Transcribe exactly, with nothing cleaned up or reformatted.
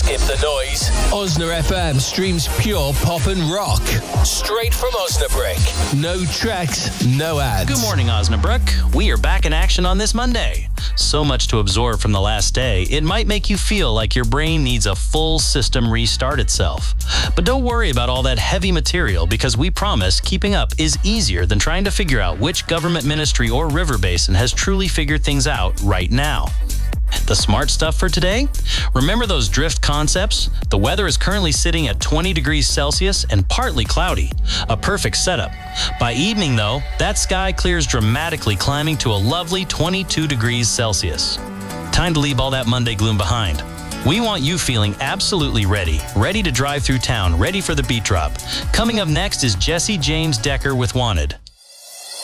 Skip the noise. Osna F M streams pure pop and rock. Straight from Osnabrück. No tracks, no ads. Good morning, Osnabrück. We are back in action on this Monday. So much to absorb from the last day, it might make you feel like your brain needs a full system restart itself. But don't worry about all that heavy material, because we promise keeping up is easier than trying to figure out which government ministry or river basin has truly figured things out right now. The smart stuff for today? Remember those drift concepts? The weather is currently sitting at twenty degrees Celsius and partly cloudy. A perfect setup. By evening, though, that sky clears dramatically, climbing to a lovely twenty-two degrees Celsius. Time to leave all that Monday gloom behind. We want you feeling absolutely ready, ready to drive through town, ready for the beat drop. Coming up next is Jesse James Decker with Wanted.